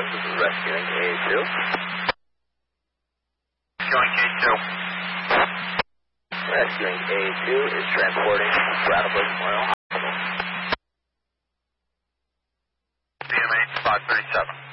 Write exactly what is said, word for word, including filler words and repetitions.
five, this is rescuing A two. Rescuing A two. Rescuing A two is transporting Brattleboro Memorial Hospital. B M H five thirty-seven.